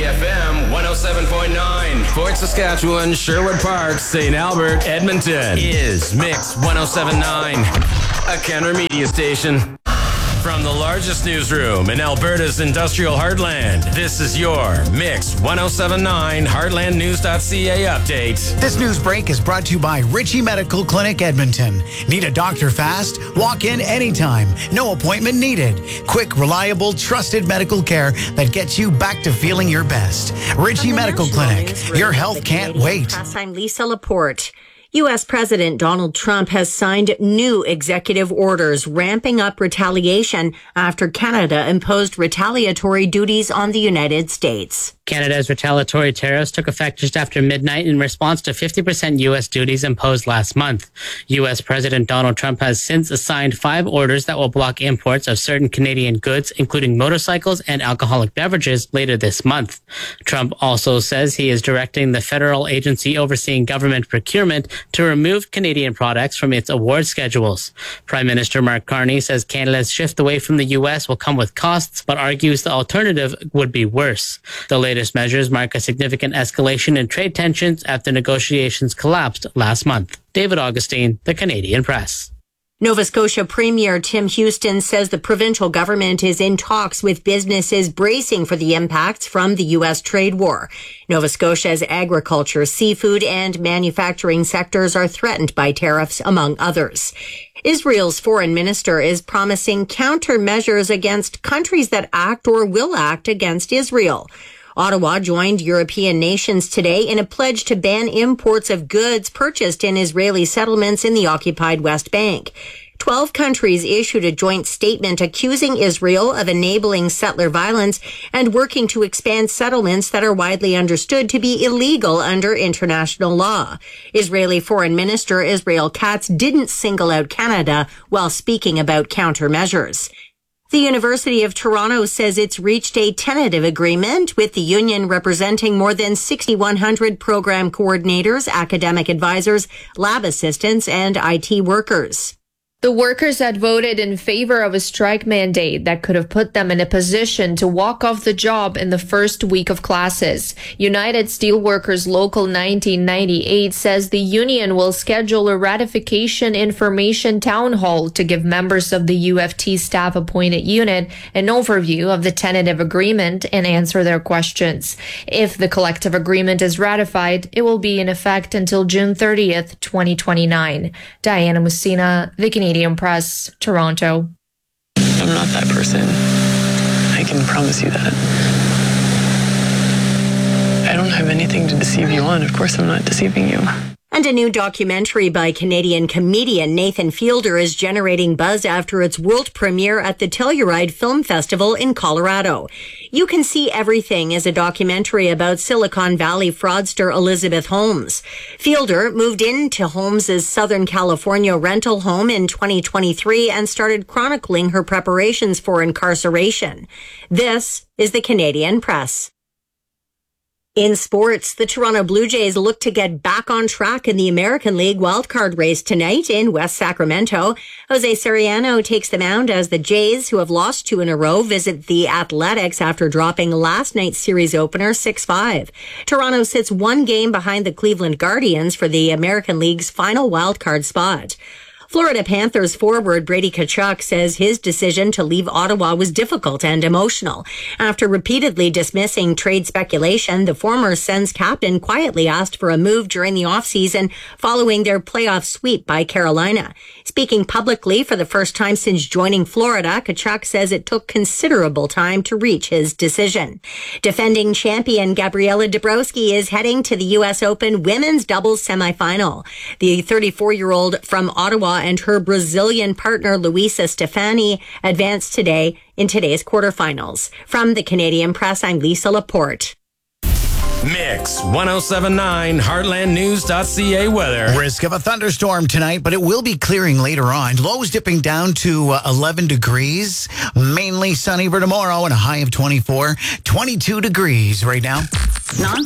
CFM 107.9. Fort Saskatchewan, Sherwood Park, St. Albert, Edmonton is Mix 107.9, a Kenner media station. From the largest newsroom in Alberta's industrial heartland, this is your Mix 107.9 Heartlandnews.ca update. This news break is brought to you by Ritchie Medical Clinic, Edmonton. Need a doctor fast? Walk in anytime. No appointment needed. Quick, reliable, trusted medical care that gets you back to feeling your best. Ritchie Medical Clinic. Your health can't wait. I'm Lisa Laporte. U.S. President Donald Trump has signed new executive orders ramping up retaliation after Canada imposed retaliatory duties on the United States. Canada's retaliatory tariffs took effect just after midnight in response to 50% U.S. duties imposed last month. U.S. President Donald Trump has since assigned 5 orders that will block imports of certain Canadian goods, including motorcycles and alcoholic beverages, later this month. Trump also says he is directing the federal agency overseeing government procurement to remove Canadian products from its award schedules. Prime Minister Mark Carney says Canada's shift away from the U.S. will come with costs, but argues the alternative would be worse. The latest measures mark a significant escalation in trade tensions after negotiations collapsed last month. David Augustine, The Canadian Press. Nova Scotia Premier Tim Houston says the provincial government is in talks with businesses bracing for the impacts from the U.S. trade war. Nova Scotia's agriculture, seafood, and manufacturing sectors are threatened by tariffs, among others. Israel's foreign minister is promising countermeasures against countries that act or will act against Israel. Ottawa joined European nations today in a pledge to ban imports of goods purchased in Israeli settlements in the occupied West Bank. 12 countries issued a joint statement accusing Israel of enabling settler violence and working to expand settlements that are widely understood to be illegal under international law. Israeli Foreign Minister Israel Katz didn't single out Canada while speaking about countermeasures. The University of Toronto says it's reached a tentative agreement with the union representing more than 6,100 program coordinators, academic advisors, lab assistants, and IT workers. The workers had voted in favor of a strike mandate that could have put them in a position to walk off the job in the first week of classes. United Steelworkers Local 1998 says the union will schedule a ratification information town hall to give members of the UFT staff-appointed unit an overview of the tentative agreement and answer their questions. If the collective agreement is ratified, it will be in effect until June 30th, 2029. Diana Messina, The Canadian Press, Toronto. I'm not that person. I can promise you that. I don't have anything to deceive you on. Of course I'm not deceiving you. And a new documentary by Canadian comedian Nathan Fielder is generating buzz after its world premiere at the Telluride Film Festival in Colorado. You Can See Everything is a documentary about Silicon Valley fraudster Elizabeth Holmes. Fielder moved into Holmes' Southern California rental home in 2023 and started chronicling her preparations for incarceration. This is the Canadian Press. In sports, the Toronto Blue Jays look to get back on track in the American League wildcard race tonight in West Sacramento. Jose Soriano takes the mound as the Jays, who have lost 2 in a row, visit the Athletics after dropping last night's series opener 6-5. Toronto sits 1 game behind the Cleveland Guardians for the American League's final wildcard spot. Florida Panthers forward Brady Tkachuk says his decision to leave Ottawa was difficult and emotional. After repeatedly dismissing trade speculation, the former Sens captain quietly asked for a move during the offseason following their playoff sweep by Carolina. Speaking publicly for the first time since joining Florida, Tkachuk says it took considerable time to reach his decision. Defending champion Gabriela Dabrowski is heading to the U.S. Open women's doubles semifinal. The 34-year-old from Ottawa and her Brazilian partner Luisa Stefani advanced today in today's quarterfinals. From the Canadian Press, I'm Lisa Laporte. Mix 107.9 Heartlandnews.ca weather. Risk of a thunderstorm tonight, but it will be clearing later on. Lows dipping down to 11 degrees. Mainly sunny for tomorrow and a high of 24. 22 degrees right now.